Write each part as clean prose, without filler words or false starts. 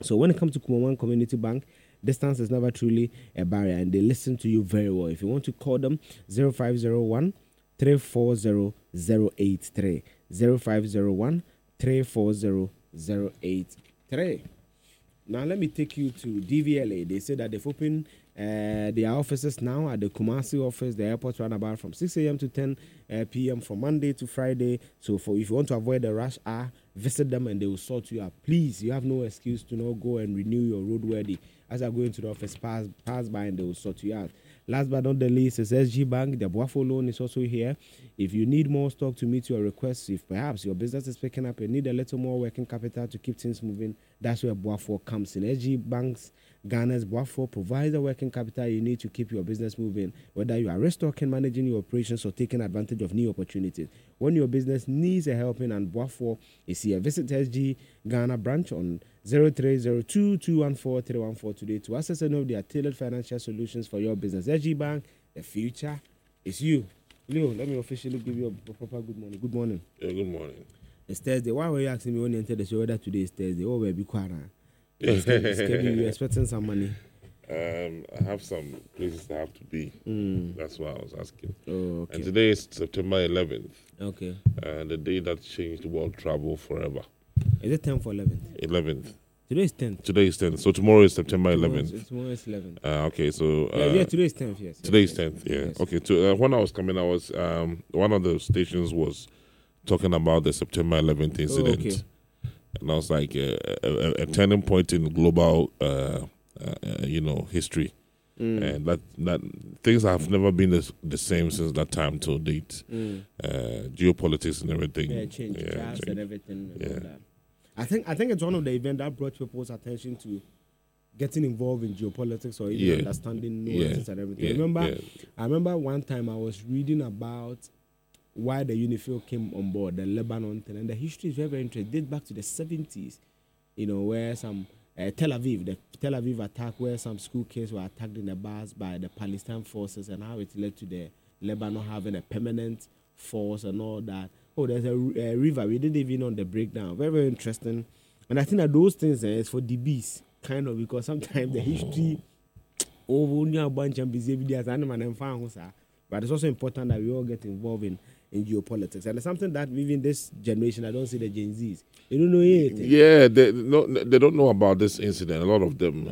So when it comes to Kumawan Community Bank, distance is never truly a barrier, and they listen to you very well. If you want to call them, 0501 340 083. 0501 340 083. Now, let me take you to DVLA. They say that they've opened their offices now at the Kumasi office, the airport roundabout, from 6 a.m. to 10 p.m. from Monday to Friday. So if you want to avoid the rush hour, visit them and they will sort you out. Please, you have no excuse to not go and renew your roadworthy. As you are going to the office, pass by and they will sort you out. Last but not the least is SG Bank. The Boafo loan is also here. If you need more stock to meet your requests, if perhaps your business is picking up and need a little more working capital to keep things moving, that's where Boafo comes in. SG Bank's Ghana's Boafo provides the working capital you need to keep your business moving, whether you are restocking, managing your operations, or taking advantage of new opportunities. When your business needs a helping and Boafo is here, visit SG Ghana branch on 0302-214-314 today to access any of their tailored financial solutions for your business. SG Bank, the future is you. Leo, let me officially give you a proper good morning. Good morning. Yeah, good morning. It's Thursday. Why were you asking me when you entered the show whether today is Thursday? Oh, we'll be quiet. You're expecting some money? I have some places I have to be. That's why I was asking. Oh, okay. And today is September 11th. Okay. The day that changed world travel forever. Is it 10 for 11th? 11th. Today is 10th. Today is 10th. So tomorrow is September 11th. Tomorrow is 11th. Okay, so... yeah, today is 10th, yes. Today is 10th, yeah. Yes. Okay, so when I was coming, I was... one of the stations was talking about the September 11th incident. Oh, okay. And I was like, a turning point in global, history. And that things have never been the same since that time till date. Geopolitics and everything. Yeah, change, and everything. And all that. I think it's one of the events that brought people's attention to getting involved in geopolitics or even understanding nuances and everything. I remember one time I was reading about why the UNIFIL came on board, the Lebanon thing, and the history is very, very interesting. It dates back to the 70s, where some the Tel Aviv attack, where some school kids were attacked in the bars by the Palestine forces, and how it led to the Lebanon having a permanent force and all that. Oh, there's a river. We didn't even know the breakdown. Very, very interesting. And I think that those things is for the beast, kind of, because sometimes the history only a bunch of busy videos but it's also important that we all get involved in geopolitics. And it's something that even this generation, I don't see the Gen Zs. They don't know anything. Yeah, they don't know about this incident. A lot of them.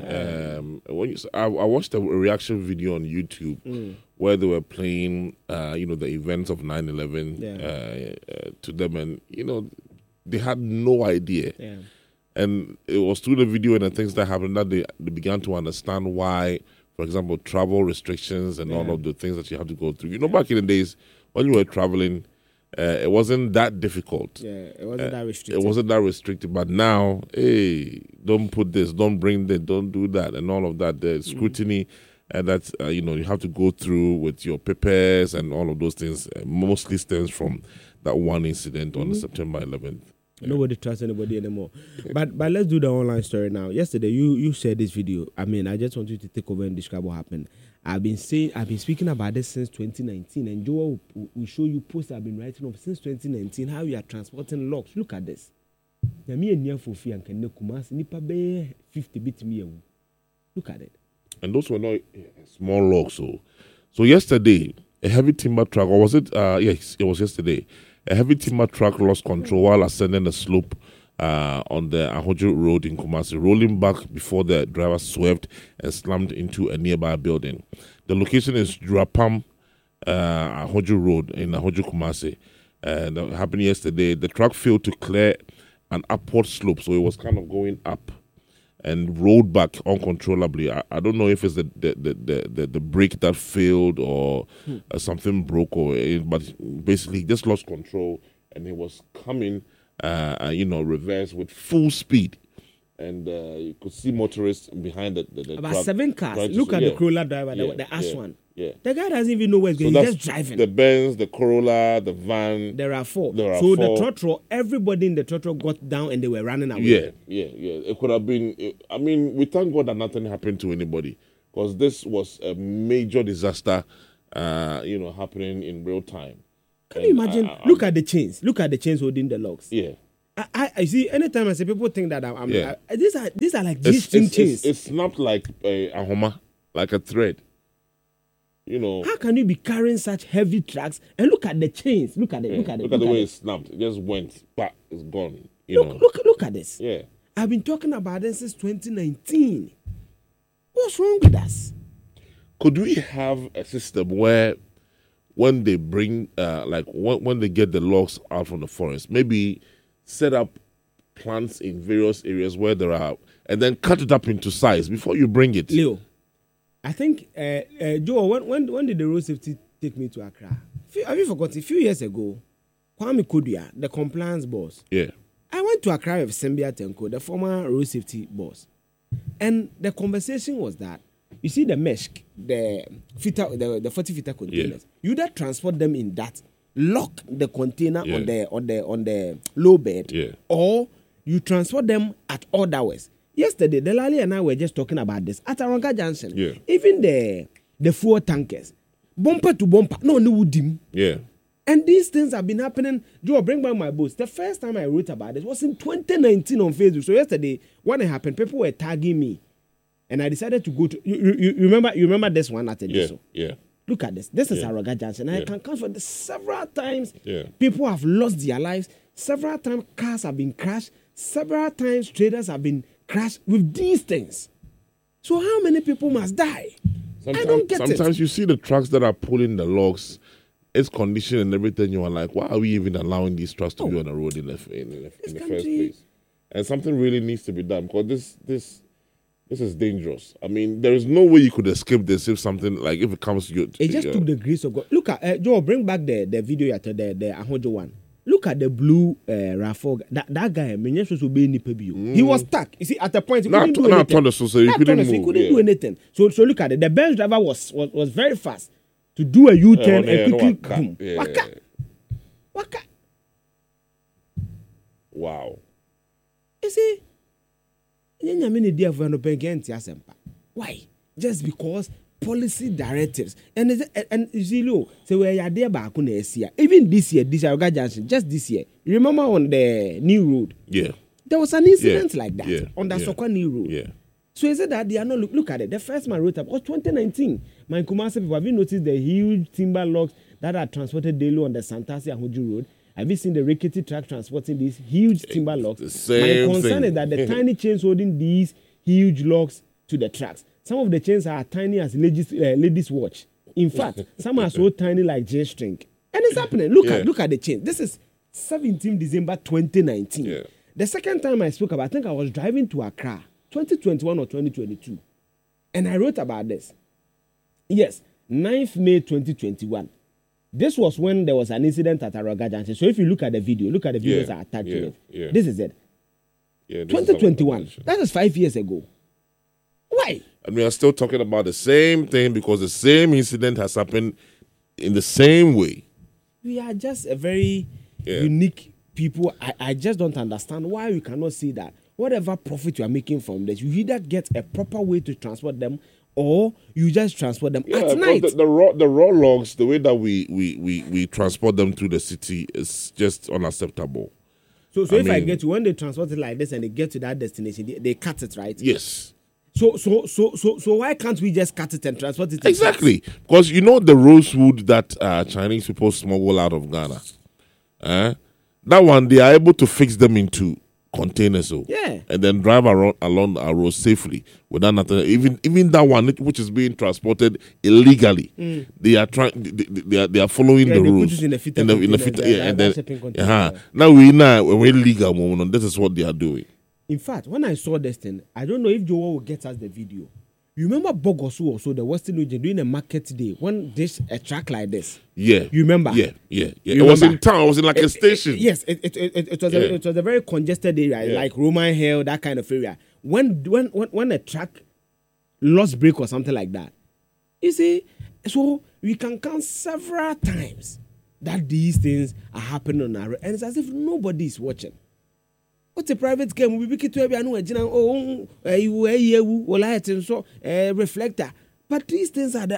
I watched a reaction video on YouTube where they were playing, the events of 9/11 to them, and they had no idea. Yeah. And it was through the video and the things that happened that they began to understand why, for example, travel restrictions and all of the things that you have to go through. Back in the days when you were traveling, it wasn't that difficult. Yeah, it wasn't that restricted. It wasn't that restricted. But now, hey, don't put this, don't bring that, don't do that, and all of that. The scrutiny that you have to go through with your papers and all of those things mostly stems from that one incident on September 11th. Yeah. Nobody trusts anybody anymore. But let's do the online story now. Yesterday, you shared this video. I mean, I just want you to take over and describe what happened. I've been speaking about this since 2019, and Joel will show you posts I've been writing of since 2019, how we are transporting logs. Look at this. Look at it. And those were not small logs. So yesterday, a heavy timber truck, or was it? Yes, it was yesterday. A heavy timber truck lost control while ascending a slope on the Ahojo Road in Kumasi, rolling back before the driver swerved and slammed into a nearby building. The location is Durapam Ahojo Road in Ahojo, Kumasi. That happened yesterday. The truck failed to clear an upward slope, so it was kind of going up and rolled back uncontrollably. I don't know if it's the brake that failed or something broke, but basically he just lost control and he was coming, reverse with full speed. And you could see motorists behind the about truck. 7 cars. Look at the Corolla driver, the Ash one. Yeah. The guy doesn't even know where he's going. He's just driving. The Benz, the Corolla, the van. There are 4. The trotro, everybody in the trotro got down and they were running away. Yeah. It could have been. We thank God that nothing happened to anybody, because this was a major disaster, happening in real time. Can you imagine? Look at the chains. Look at the chains holding the logs. Yeah. I see. Anytime I say people think that I'm Yeah. these are like G-string chains. It's snapped like a homa, like a thread. You know. How can you be carrying such heavy trucks and look at the chains? Look at it. Yeah. Look at it. Look at the way it snapped. It just went. But it's gone. Look at this. Yeah. I've been talking about this since 2019. What's wrong with us? Could we have a system where, when they bring, when they get the logs out from the forest, maybe set up plants in various areas where there are, and then cut it up into size before you bring it? Leo, I think, Joe, when did the road safety take me to Accra? Have you forgotten? A few years ago, Kwame Kodua, the compliance boss. Yeah. I went to Accra with Sembia Tenko, the former road safety boss. And the conversation was that, you see the mesh, the 40-footer containers, you that transport them in that, lock the container on the low bed, or you transport them at odd hours. Yesterday, Delali and I were just talking about this at Aranka Junction. Yeah. Even the fuel tankers, bumper to bumper, no woodim. Yeah. And these things have been happening. Joe, bring back my books. The first time I wrote about this was in 2019 on Facebook. So yesterday, when it happened, people were tagging me, and I decided to go to. You remember this one at the Yeah. Look at this. This is Aranka Junction. I can count for this several times. Yeah. People have lost their lives. Several times cars have been crashed. Several times traders have been crashed with these things. So how many people must die? I don't get it. Sometimes you see the trucks that are pulling the logs, its condition and everything. You are like, why are we even allowing these trucks to be on the road in the first place? And something really needs to be done, because this is dangerous. I mean, there is no way you could escape this if it comes to you. It just took the grace of God. Look at Joe. Bring back the video at the Ahojo one. Look at the blue RAV4. That guy, he was stuck. You see, at the point he couldn't do anything. He couldn't do anything. So look at it. The Benz driver was very fast to do a U-turn and quickly boom. Waka. Wow. You see, why? Just because policy directives and you see, so where there back on the year, even this year, Junction, just this year. You remember on the new road? Yeah. There was an incident like that on the Sokwa new road. Yeah. So is it that they are not look at it? The first man wrote up was 2019. My Kumasi people, have you noticed the huge timber logs that are transported daily on the Santasi Ahoju Road? Have you seen the rickety truck transporting these huge timber logs? My concern is that the tiny chains holding these huge logs to the trucks. Some of the chains are tiny as ladies' watch. In fact, some are so tiny like J-string. And it's happening. Look at the chain. This is 17 December 2019. Yeah. The second time I spoke about, I think I was driving to Accra, 2021 or 2022. And I wrote about this. Yes, 9th May 2021. This was when there was an incident at Aranka Junction. So if you look at the video, look at the videos that are attached to it. Yeah. This is it. 2021. That is 5 years ago. Why? And we are still talking about the same thing because the same incident has happened in the same way. We are just a very unique people. I just don't understand why we cannot see that whatever profit you are making from this, you either get a proper way to transport them or you just transport them at night. The raw logs, the way that we transport them through the city is just unacceptable. So if I get to, when they transport it like this and they get to that destination, they cut it, right? Yes. So why can't we just cut it and transport it? Exactly. Because you know the rosewood that Chinese people smuggle out of Ghana? That one, they are able to fix them into containers, and then drive along our road safely without nothing. Even that one which is being transported illegally, they are following the rules in the filter. Now when we're legal, this is what they are doing. In fact, when I saw this thing, I don't know if Joe will get us the video. You remember Bogosu also, the Western region, doing a market day when there's a track like this? Yeah. You remember? Yeah. It was in town. It was in like a station. Yes, it was a very congested area, like Roman Hill, that kind of area. When a truck lost brake or something like that, you see, so we can count several times that these things are happening on our road, and it's as if nobody is watching. What's a private game? We begin to reflector. But these things are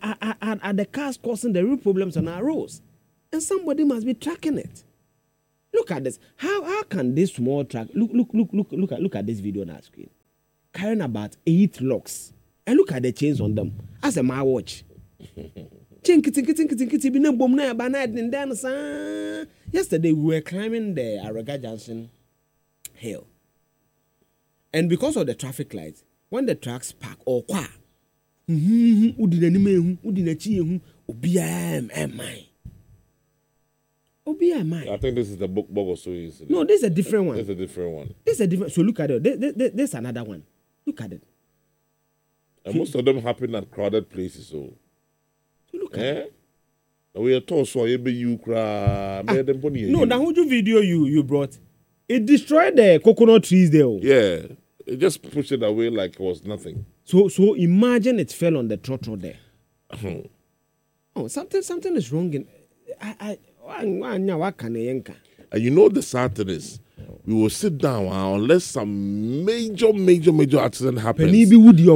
the cars causing the real problems on our roads. And somebody must be tracking it. Look at this. How can this small truck look at this video on our screen? Carrying about 8 locks. And look at the chains on them. As a my watch. Yesterday we were climbing the Araga Junction hill. And because of the traffic lights, when the trucks park or qua, I think this is the book or so incident. No, this is a different one. This is a different one. This is a different. So look at it. There's another one. Look at it. And most of them happen at crowded places. So look at it. We are told so you cry. No, the whole video you brought, it destroyed the coconut trees there. Yeah, it just pushed it away like it was nothing. So imagine it fell on the trotro there. Oh, something is wrong in. And you know the sad thing is, we will sit down unless some major accident happens. And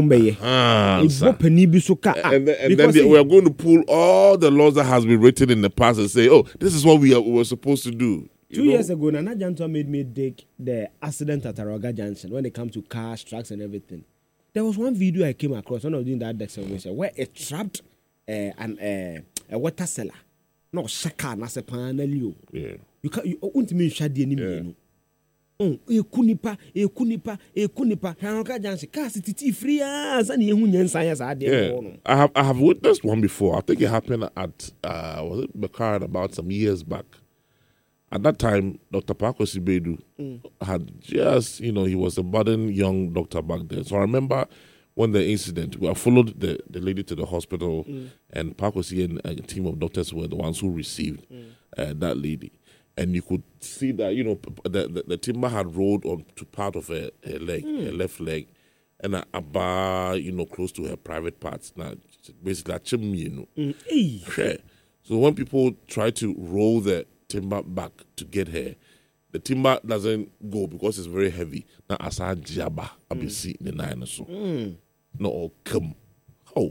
then we are going to pull all the laws that has been written in the past and say, oh, this is what we were supposed to do. 2 years ago, Nana Janto made me dig the accident at Araga Junction when it comes to cars, trucks, and everything. There was one video I came across, one of doing that excavation, where it trapped a water cellar. No, shaka na se panelio. Yeah. You want me shadi anymore. Oh, kunipa. Araga Junction, car city free as any human science. I have witnessed one before. I think it happened at was it Bakar about some years back. At that time, Dr. Paco Sibedu had just, he was a budding young doctor back then. So I remember when the incident, I followed the lady to the hospital, and Paco and a team of doctors were the ones who received that lady. And you could see that, the timber had rolled on to part of her leg, her left leg, and a bar, close to her private parts. Now, basically, a chimney, So when people try to roll the timber back to get her, the timber doesn't go because it's very heavy. Now, as I jabba, I'll be seeing the nine or so. No, come. Oh.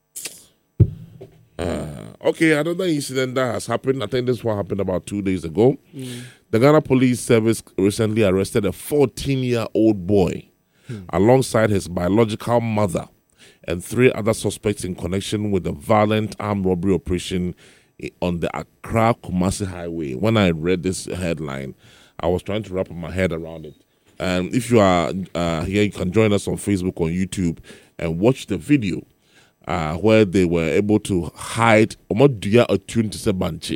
Okay, another incident that has happened. I think this one happened about 2 days ago. The Ghana Police Service recently arrested a 14-year-old boy alongside his biological mother and 3 other suspects in connection with a violent armed robbery operation on the Accra-Kumasi Highway. When I read this headline, I was trying to wrap my head around it. And if you are here, you can join us on Facebook or YouTube and watch the video where they were able to hide a tune to say banche.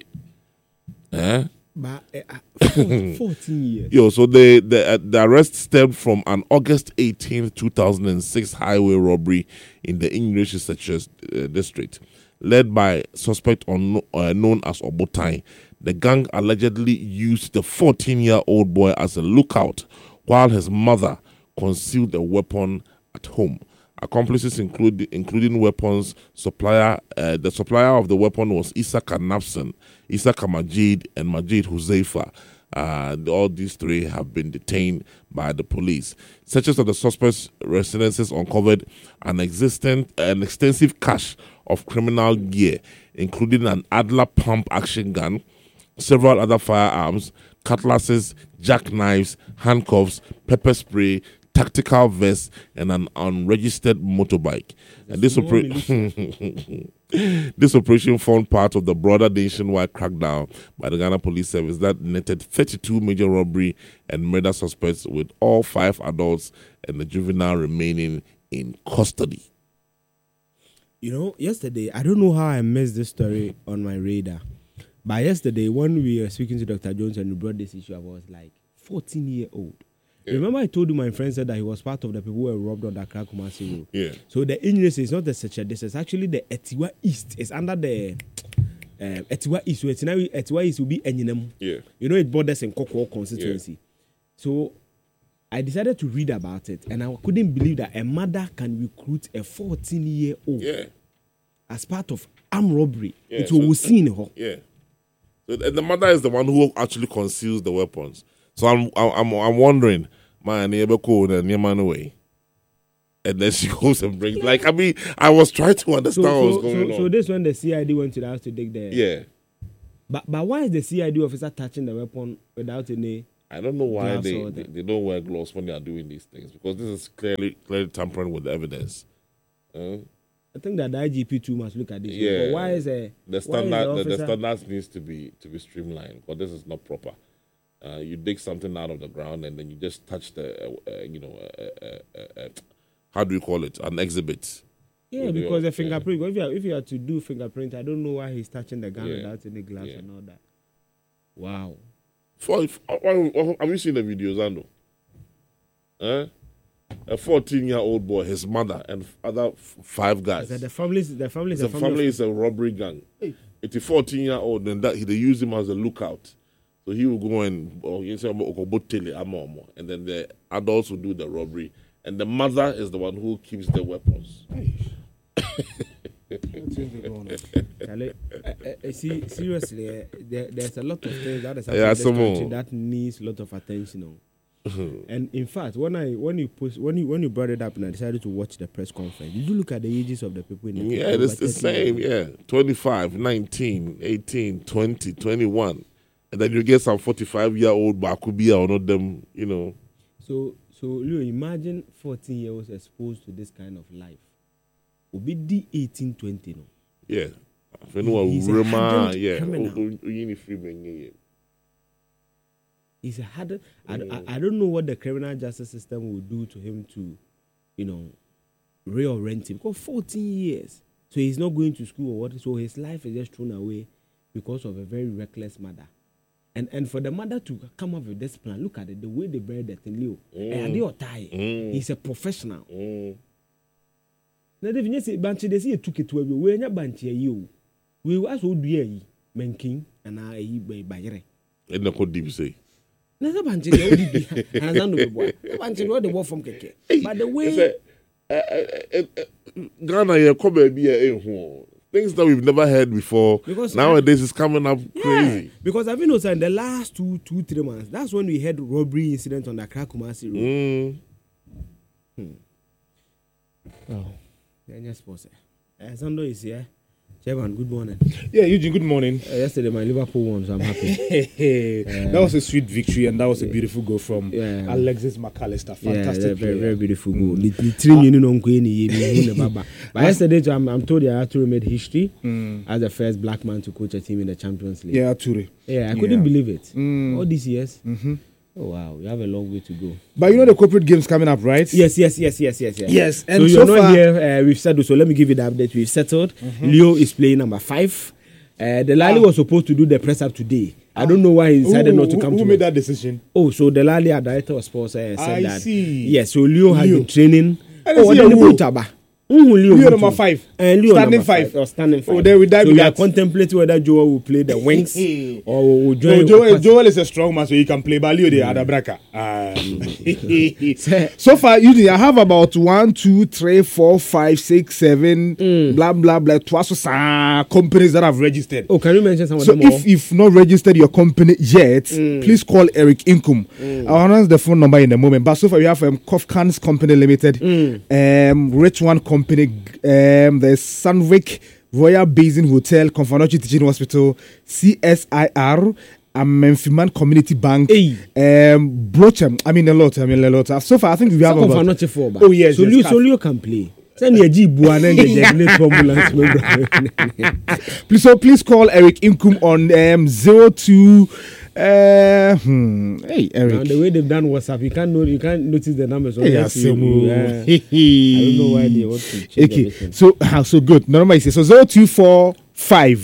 14 years. So the arrest stemmed from an August 18, 2006 highway robbery in the English Researchers District, led by suspect known as Obotai. The gang allegedly used the 14-year-old boy as a lookout while his mother concealed a weapon at home. Accomplices including weapons supplier. The supplier of the weapon was Isaka Nafsan, Isaka Majid, and Majid Huzaifa. All these 3 have been detained by the police. Searches of the suspects' residences uncovered an extensive cache of criminal gear, including an Adler pump action gun, several other firearms, cutlasses, jackknives, handcuffs, pepper spray, tactical vests, and an unregistered motorbike. And this operation formed part of the broader nationwide crackdown by the Ghana Police Service that netted 32 major robbery and murder suspects, with all 5 adults and the juvenile remaining in custody. Yesterday, I don't know how I missed this story on my radar, but yesterday when we were speaking to Dr. Jones and we brought this issue, I was like, 14-year-old. Yeah. Remember I told you my friend said that he was part of the people who were robbed on the Accra Kumasi Road. Yeah. So the injury is not the Secha, this is actually the Etiwa East. It's under the Etiwa East. So Etiwa East will be Enyinam. Yeah. It borders in Kokoro constituency. Yeah. So I decided to read about it, and I couldn't believe that a mother can recruit a 14-year-old as part of armed robbery. Yeah. It was seen her. Yeah. And the mother is the one who actually conceals the weapons. So I'm wondering, my neighbor called and your man away, and then she goes and brings. I was trying to understand what was going on. So this when the CID went to the house to dig there. Yeah. But why is the CID officer touching the weapon without any? I don't know why they don't wear gloves when they are doing these things, because this is clearly tampering with the evidence. I think that the IGP too must look at this. Yeah. But why is the standard? The standards needs to be streamlined, but this is not proper. You dig something out of the ground and then you just touch the how do you call it? An exhibit. Yeah, because the fingerprint. If you are to do fingerprint, I don't know why he's touching the gun without any gloves and all that. Wow. Have you seen the videos, Ando? A 14-year-old boy, his mother, and other 5 guys. The family is a robbery gang. Hey. It's a 14-year-old, and they use him as a lookout. So he will go and then the adults will do the robbery, and the mother is the one who keeps the weapons. See, seriously, there's a lot of things that is happening in this country that needs a lot of attention. And in fact, when you brought it up and I decided to watch the press conference, did you look at the ages of the people in the Yeah, it's the same. Yeah, 25, 19, 18, 20, 21, and then you get some 45-year-old Bakubia or not them, you know. So Leo, imagine 14-year-olds exposed to this kind of life. Obi di 18, 20, no. Yeah. He's a hardened criminal. He's a hardened. I don't know what the criminal justice system will do to him to, reorient him. Because 14 years. So he's not going to school or what. So his life is just thrown away because of a very reckless mother. And for the mother to come up with this plan, look at it, the way they buried the thing, Leo. He's a professional. Now, if you say, Banchi, they see a took it to a way, not Banchi, you. We was who do ye, Menking, and I by Yere. And the code deep say. Never Banchi, and I don't know what. Banchi, what the war from Keke. But the way Ghana, you come and be a things that we've never heard before. Because nowadays it's coming up crazy. Because I've been also in the last 2-3 months, that's when we had robbery incident on the Accra Kumasi Road. Oh. Yes, boss. Sando is here. Chairman, good morning. Yeah, Eugene, good morning. Yesterday, my Liverpool won, so I'm happy. That was a sweet victory, and that was a beautiful goal from Alexis McAllister. Fantastic player. Very beautiful goal. But yesterday, I'm told that Ature made history as the first black man to coach a team in the Champions League. Yeah, Ature. Yeah, I couldn't believe it. All these years. Oh, wow, we have a long way to go. But you know the corporate games coming up, right? Yes. Yes, and so you're not here. We've settled. So let me give you the update. We've settled. Leo is playing number 5. The Lali was supposed to do the press up today. I don't know why he decided not to come. Who made that decision? Oh, so the Lali, our director of sports, said that. I see. Yes, so Leo has been training. Leo number 5. Standing 5. Standing 5. Oh, then we die so with we that. are contemplating whether Joel will play the wings or will join. Joel is a strong man, so he can play. But Leo, the other bracker. So far, usually I have about 1, 2, 3, 4, 5, 6, 7, blah blah blah. Twice companies that have registered. Oh, can you mention some of so them? So if you've not registered your company yet, please call Eric Inkum. I'll announce the phone number in a moment. But so far, we have Kofkans Company Limited. Rich One Company, there's Sunwick Royal Basin Hotel, Confanochi Teaching Hospital, CSIR, Memphiman Community Bank, Brochem. I mean a lot. So far, I think we have about. Oh yes, so you can play. Please call Eric Inkum on 02. Hey Eric. Now, the way they've done WhatsApp, you can't notice the numbers. I don't know why they want to change everything. So good. Normally say so 0245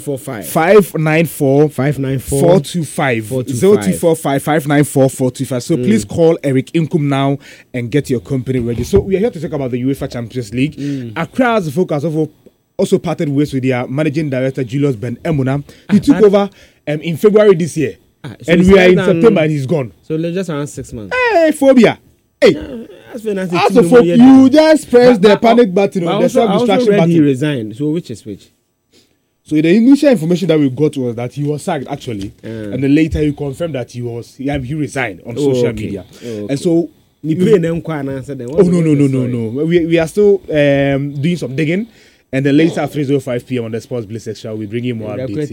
594 425 0245 594 425. So please call Eric Inkum now and get your company ready. So we are here to talk about the UEFA Champions League. Accra has the focus of also parted ways with their managing director Julius Ben Emuna. He took over in February this year. So and we are in September and he's gone. So just around 6 months. Hey, phobia. Hey, you just press the panic button on the self-destruction button. He resigned. So which is which? So the initial information that we got was that he was sacked actually, and then later he confirmed that he resigned on social media. And so no. We are still doing some digging. And then later at 3:05 p.m. on the Sports Bliss Extra, we bring you more updates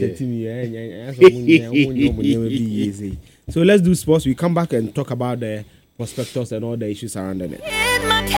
here. So let's do sports. We come back and talk about the prospectus and all the issues surrounding it.